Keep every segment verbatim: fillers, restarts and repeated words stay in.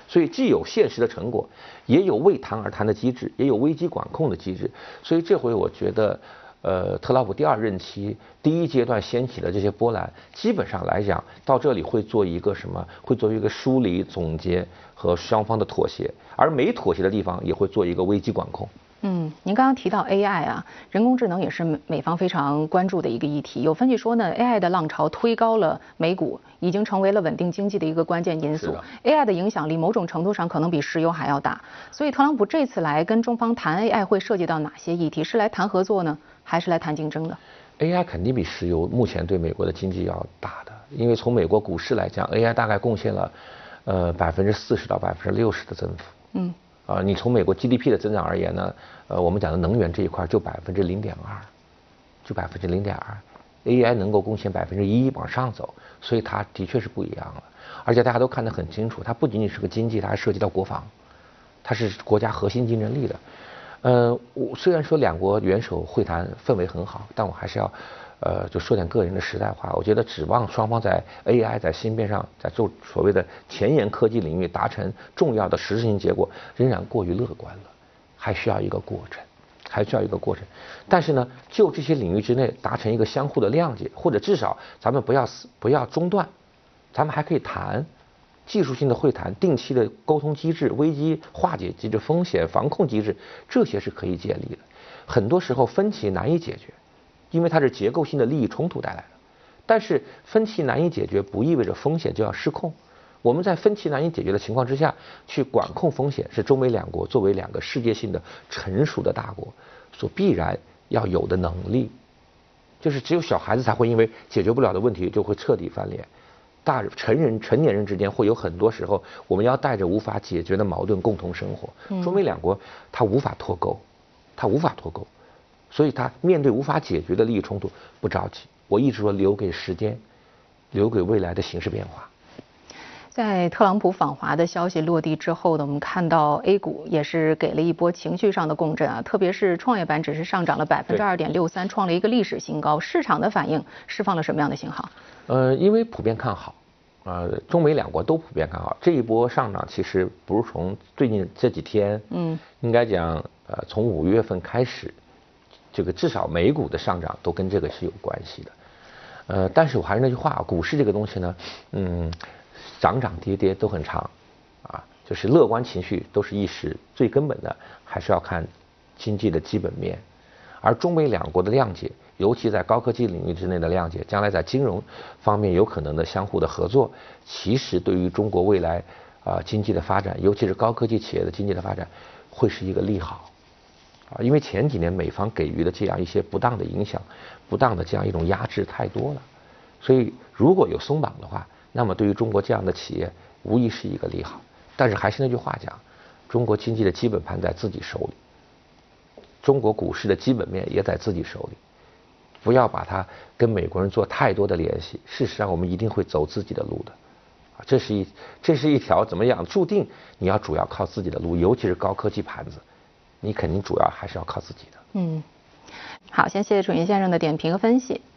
所以既有现实的成果，也有为谈而谈的机制，也有危机管控的机制。所以这回我觉得，呃，特朗普第二任期第一阶段掀起的这些波澜，基本上来讲到这里会做一个什么？会做一个梳理、总结和双方的妥协，而没妥协的地方也会做一个危机管控。 嗯，您刚刚提到 A I 啊，人工智能也是美方非常关注的一个议题。有分析说呢，A I 的浪潮推高了美股，已经成为了稳定经济的一个关键因素。A I 的影响力某种程度上可能比石油还要大。所以特朗普这次来跟中方谈 A I 会涉及到哪些议题？是来谈合作呢，还是来谈竞争的 ？A I 肯定比石油目前对美国的经济要大的，因为从美国股市来讲 ，A I 大概贡献了呃百分之四十到百分之六十的增幅。嗯。啊，你从美国 G D P 的增长而言呢，呃，我们讲的能源这一块就百分之零点二，就百分之零点二 ，A I 能够贡献百分之一往上走，所以它的确是不一样了。而且大家都看得很清楚，它不仅仅是个经济，它还涉及到国防，它是国家核心竞争力的。呃，我虽然说两国元首会谈氛围很好，但我还是要。呃，就说点个人的实在话，我觉得指望双方在 A I 在芯片上，在做所谓的前沿科技领域达成重要的实质性结果，仍然过于乐观了，还需要一个过程，还需要一个过程。但是呢，就这些领域之内达成一个相互的谅解，或者至少咱们不要不要中断，咱们还可以谈技术性的会谈、定期的沟通机制、危机化解机制、风险防控机制，这些是可以建立的。很多时候分歧难以解决。因为它是结构性的利益冲突带来的，但是分歧难以解决不意味着风险就要失控。我们在分歧难以解决的情况之下去管控风险，是中美两国作为两个世界性的成熟的大国所必然要有的能力。就是只有小孩子才会因为解决不了的问题就会彻底翻脸，大成人成年人之间会有很多时候我们要带着无法解决的矛盾共同生活。中美两国它无法脱钩，它无法脱钩。所以他面对无法解决的利益冲突不着急，我一直说留给时间，留给未来的形势变化。 在特朗普访华的消息落地之后呢，我们看到 A 股也是给了一波情绪上的共振啊，特别是创业板只是上涨了百分之二点六三，创了一个历史新高。市场的反应释放了什么样的信号？ 呃，因为普遍看好，呃，中美两国都普遍看好。这一波上涨其实不是从最近这几天，嗯，应该讲，呃，从五月份开始。这个至少美股的上涨都跟这个是有关系的，呃，但是我还是那句话，股市这个东西呢，嗯，涨涨跌跌都很长，啊，就是乐观情绪都是一时，最根本的还是要看经济的基本面，而中美两国的谅解，尤其在高科技领域之内的谅解，将来在金融方面有可能的相互的合作，其实对于中国未来啊、呃、经济的发展，尤其是高科技企业的经济的发展，会是一个利好。啊，因为前几年美方给予的这样一些不当的影响、不当的这样一种压制太多了，所以如果有松绑的话，那么对于中国这样的企业无疑是一个利好。但是还是那句话讲，中国经济的基本盘在自己手里，中国股市的基本面也在自己手里，不要把它跟美国人做太多的联系。事实上，我们一定会走自己的路的。啊，这是一这是一条怎么样？注定你要主要靠自己的路，尤其是高科技盘子。你肯定主要还是要靠自己的。 嗯，好，先谢谢楚云先生的点评和分析。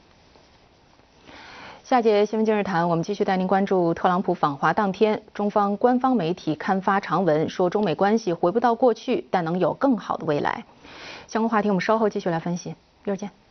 下节新闻今日谈，我们继续带您关注特朗普访华当天，中方官方媒体刊发长文，说中美关系回不到过去，但能有更好的未来。相关话题我们稍后继续来分析，一会儿见。